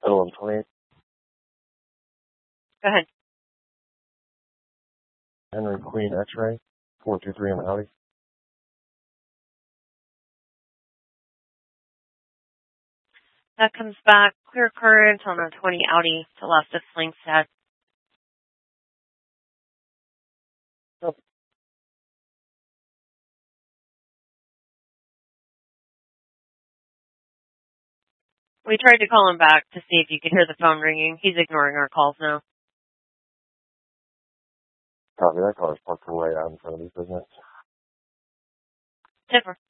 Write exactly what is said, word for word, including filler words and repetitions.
Middle of twenty-eight. Go ahead. Henry Queen X-ray, four two three on Audi. That comes back clear current on a twenty Audi to left of Slingstead. Yep. We tried to call him back to see if you could hear the phone ringing. He's ignoring our calls now. Copy, that car is parked way out in front of his business. Different.